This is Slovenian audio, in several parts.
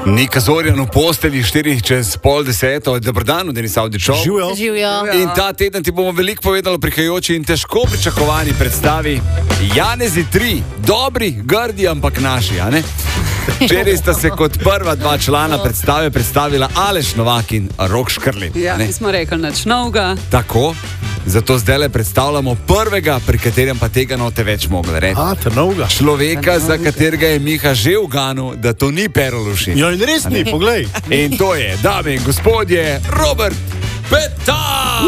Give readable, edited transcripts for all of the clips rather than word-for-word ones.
Nika Zorjan v postelji 9:45, dober dan, Denis Avdićov. Živijo. In ta teden ti bomo veliko povedali o prihajajoči in težko pričakovani predstavi Janezi 3, dobri, grdi, ampak naši, a ne? Včeraj sta se kot prva dva člana predstave predstavila Aleš Novak in Rok Škrlin. Ja, nismo rekli nič novega. Tako, zato zdaj le predstavljamo prvega, pri katerem pa tega note več mogli reči. Človeka, za katerega je Miha že uganil, da to ni Pero Lovšin. Ja, in res ni, poglej. In to je, dame in gospodje, Robert Petar!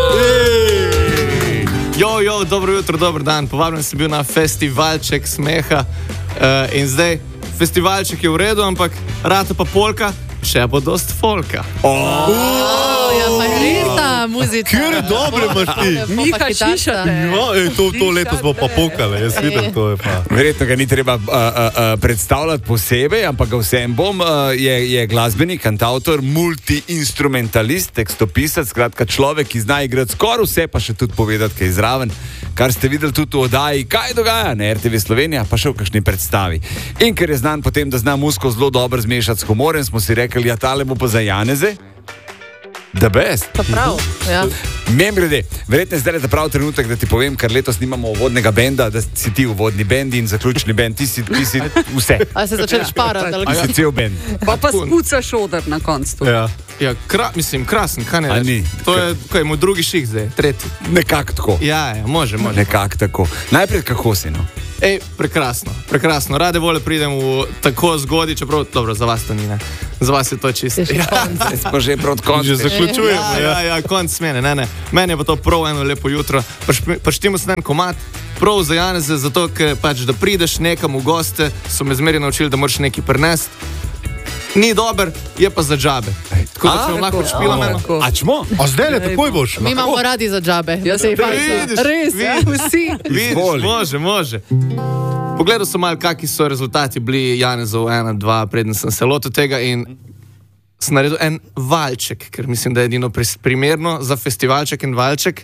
Jo, dobro jutro, dober dan. Povabljen sem bil na festivalček smeha in zdaj festivalček je v redu, ampak rata pa polka, še bo dost folka. Ja, pa res ta muzika. Kjer dobre imaš ti? Miha, šišate. Ja, to letos bo pa pokale, jaz vidim, to je pa. Verjetno ga ni treba predstavljati posebej, ampak ga vsem bom. Je glasbenik, kantautor, multi-instrumentalist, tekstopisec, skratka človek, ki zna igrati skoraj vse, pa še tudi povedati, kaj je zraven, kar ste videli tudi v oddaji Kaj dogaja na RTV Slovenija, pa še v kakšni predstavi. In ker je znan potem, da zna muziko zelo dobro zmešati s humorjem, smo si rekli, ja, tale bo pa za Janeze. The best. Pa prav, ja. Mimogrede, verjetno je zdaj ta prav trenutek, da ti povem, ker letos nimamo uvodnega benda, da si ti uvodni bend in zaključni bend, ti si vse. A se začeli šparati? Ti si cel bend. Pa spucaš oder na koncu. Ja, krasen, kaj ne reči? To je, kaj, moj drugi ših zdaj, tretji. Nekako tako. Ja, može. Nekako tako. Najprej, kako si, no? Prekrasno. Rade vole pridem v tako zgodi, čeprav, dobro, za vas to ni, ne. Za vas je to čisto. Smo že proti koncu. Že zaključujemo. Ja, konc smene, ne. Meni je pa to prav eno lepo jutro. Paštimo se en komad, prav za Janeze, zato, ker pač, da prideš nekam v goste, so me zmeri naučili, da moraš nekaj prenesti. Ni dober, je pa za džabe. Tako da smo lahko špila meno. A čmo? A zdaj le, takoj boš. Mi imamo radi za džabe. Ja, se res, vsi. Vidiš, može. Pogledal sem malo, kakvi so rezultati bili Janezov 1-2, preden sem se lotil tega in sem naredil en valček, ker mislim, da je edino primerno za festivalček in valček.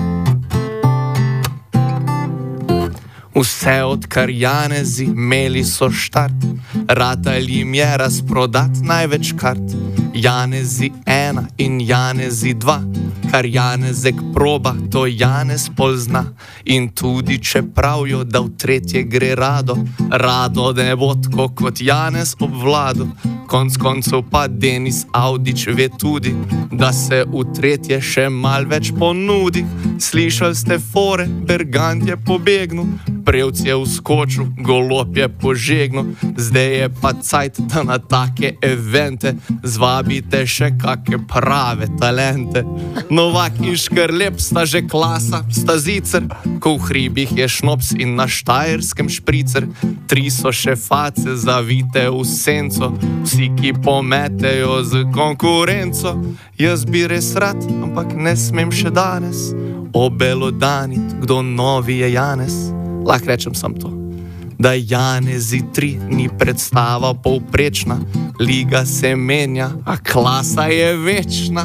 Vse odkar Janezi imeli so štart, ratali jim je razprodat največ kart. Janezi 1 in Janezi 2, kar Janezek proba, to Janez pol zna. In tudi če pravijo, da v tretje gre rado ne bo tako kot Janez obvlado. Konc koncev pa Denis Avdić ve tudi, da se v tretje še mal več ponudi. Slišali ste fore, Bergant je pobegnil, Prevc je vskočil, Golob je požegnil. Zdaj je pa cajt, da na take evente zvabite še kake prave talente. Novak in Škrlep sta že klasa, sta zicer, ko v hribih je šnops in na Štajerskem špricer. 3 so še face zavite v senco, vsi, ki pometejo z konkurenco. Jaz bi res rad, ampak ne smem še danes obelodanit, kdo novi je Janez. Lahko rečem sam to, da Janezi 3 ni predstava povprečna, liga se menja, a klasa je večna.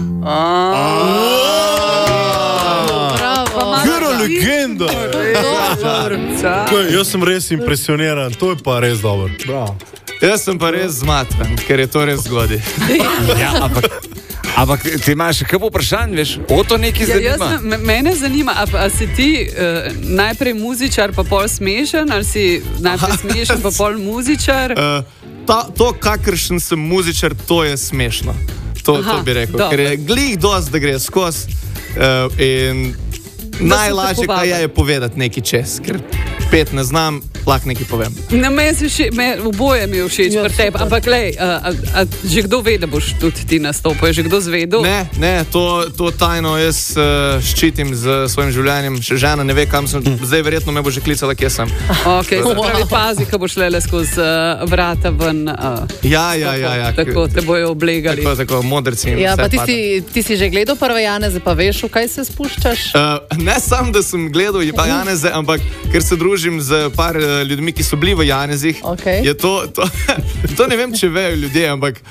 Kjera legenda! Jaz sem res impresioniran, to je pa res dobro. Jaz sem pa res zmatran, ker je to res zgodi. Ja, ampak ti imaš še kaj vprašanj, veš? O to nekaj zanima. Mene zanima, a si ti najprej muzičar, pa pol smešen, ali si najprej smešen, pa pol muzičar? To, kakršen sem muzičar, to je smešno. To bi rekel. Dobro. Ker je glih dost, da gre skozi in najlažje pa je povedati nekaj čez, ker 5 ne znam, lahko nekaj povem. Oboje mi je všeč pri tebi, ampak lej, a že kdo ve, da boš tudi ti nastopil? Je že kdo zvedel? Ne, to tajno jaz ščitim z svojim življenjem. Še žena ne ve, kam sem. Zdaj verjetno me bo že klicala, kje sem. Ok, se pravi, pazi, ko boš lele skozi vrata ven. Ja. Tako te bojo oblegali. Tako, modrci in Ja, pa vse. ti si že gledal prve Janeze, pa veš, v kaj se spuščaš? Ne sam, da sem gledal Janeze, ampak ker se družim z par ljudmi, ki so bili v Janezih, Okay. je to ne vem, če vejo ljudje, ampak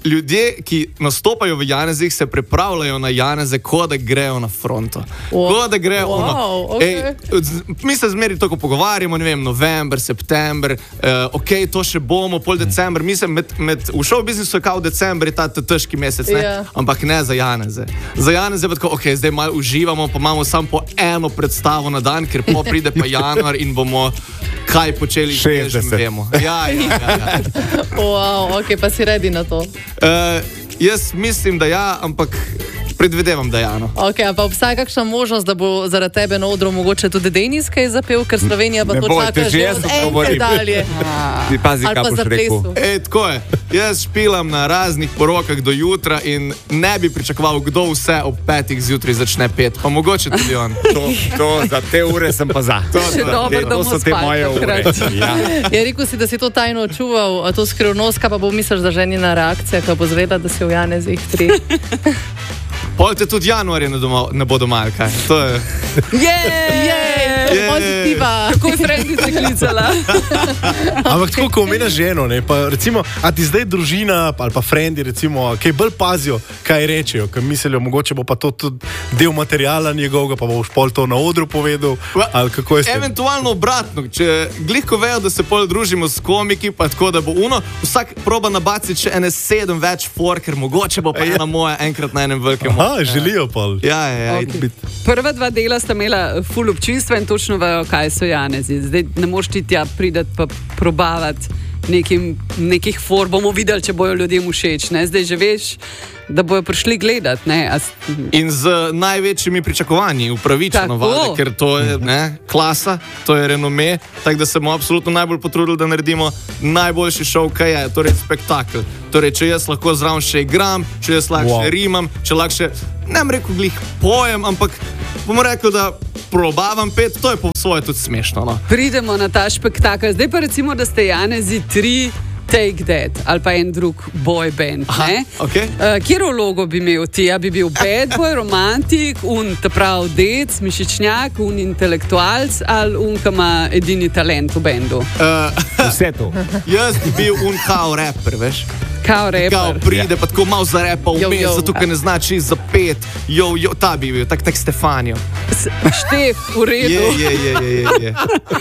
ljudje, ki nastopajo v Janezih, se pripravljajo na Janeze, kot da grejo na fronto. Kot da grejo mi se zmeri tako pogovarjamo, ne vem, november, september, to še bomo, pol december. Mislim, v show biznisu je kao december, je ta težki mesec, ne? Ampak ne za Janeze. Za Janeze pa tako, zdaj malo uživamo, pa imamo samo po eno predstavo na dan, ker pride pa januar in bomo kaj počeli, že vemo. Ja. Wow, pa si redi na to. Jaz mislim, da ja, ampak predvidevam, da ja. No. Pa obstaja kakšna možnost, da bo zaradi tebe na odru mogoče tudi Denis kaj zapel, ker Slovenija pa to čaka že od enkrat dalje. Ti pazi, kaj boš rekel. Tako je. Jaz špilam na raznih porokah do jutra in ne bi pričakoval, kdo vse ob 5 zjutraj začne pet. Pa mogoče tudi on. To za te ure sem pa za. To so te moje ure. Ja, rekel si, da si to tajno čuval, to skrivnost, kaj pa bo misliš, da ženina reakcija, ko bo zvedela, da si v Janezih 3. Polte tudi januarja ne bo doma, kaj? To je... Pozitiva! Kako je Frendica klicala? Ampak tako, ko omenjaš ženo, ne, pa recimo, a ti zdaj družina ali pa frendi, recimo, kaj bolj pazijo, kaj rečejo, ker mislijo, mogoče bo pa to tudi del materijala njegovega, pa boš pol to na odru povedal, ali kako je s tem? Eventualno obratno, če glihko vejo, da se pol družimo s komiki, pa tako, da bo vsak proba nabaciti še ene 7 več for, ker mogoče bo pa ena moja enkrat na enem velikem. Želijo pa. Ja. Prva 2 dela sta imela ful občinstva in točno vejo, kaj so Janezi. Zdaj ne moš ti tja pridati pa probavati nekih for, bomo videli, če bojo ljudem všeč. Ne? Zdaj že veš, da bojo prišli gledati. In z največjimi pričakovanji, upravičeno, valde, ker to je klasa, to je renome, tako da se bomo absolutno najbolj potrudili, da naredimo najboljši šov, kaj je, torej spektakel. Torej, če jaz lahko zraven še igram, če jaz lahko še rimam, če lahko še, ne bom rekel glih pojem, ampak bomo rekel, da probavam pet, to je po svoje tudi smešno. No? Pridemo na ta spektakel. Zdaj pa recimo, da ste Janezi 3 Take That ali pa en drug boy band. Kjero vlogo bi imel ti? Ja, bi bil bad boy, romantik, ta prav dec, mišičnjak, intelektualc ali ki ima edini talent v bendu? Vse to. Jaz bi bil kao rapper, veš? Kao rapper. Kao pride, pa tako malo zarepa vmes, zato ker ne znači zapet. Ta bi bil, tak Stefanijo. Štef, v redu. Je.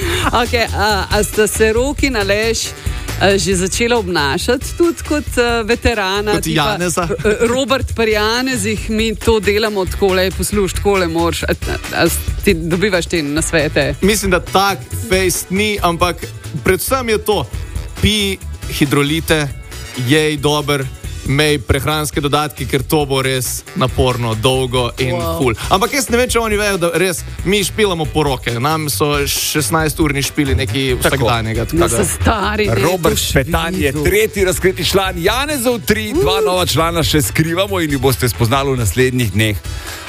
A sta se Roki in Aleš že začela obnašati tudi kot veterana? Kot Janeza. Robert pri Janezih, mi to delamo takole, posluš, takole moraš. Ti dobivaš te nasvete? Mislim, da tak fejst ni, ampak predvsem je to. Pi hidrolite, jej dober, mej prehranske dodatke, ker to bo res naporno, dolgo in ful. Ampak jaz ne vem, če oni vejo, da res mi špilamo poroke. Nam so 16-urni špili nekaj vsakdanjega. So stari. Robert Špetan je 3. razkriti član Janezov 3, 2 nova člana še skrivamo in jih boste spoznali v naslednjih dneh.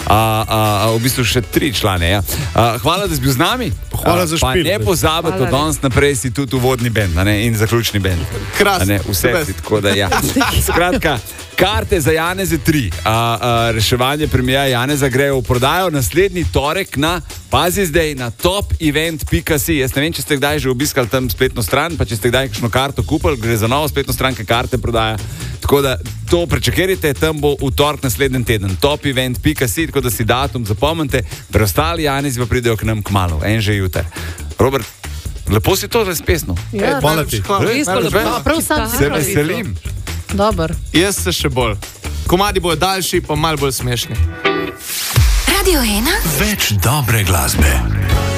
V bistvu še 3 člane. Ja. Hvala, da si bil z nami. Hvala za špil. Pa ne pozabite, od danes naprej si tudi uvodni bend in zaključni bend. Krasno. Vse si tako, da ja. Skratka, karte za Janeze 3, reševanje premiera Janeza grejo v prodajo naslednji torek na, pazi zdaj, na topevent.si. Jaz ne vem, če ste kdaj že obiskali tam spletno stran, pa če ste kdaj kakšno karto kupili, gre za novo spletno stran, ki karte prodaja. Tako da to prečakirajte, tam bo v torek naslednji teden. topevent.si, tako da si datum zapomnite. Preostali Janezi pa pridejo k nam kmalu, en že jutri. Robert, lepo si to res pesno. Hvala ti. Prav sam si se veselim. Dobar. Jaz se še bolj. Komadi bojo daljši, pa malo bolj smešni. Radio 1. Več dobre glasbe.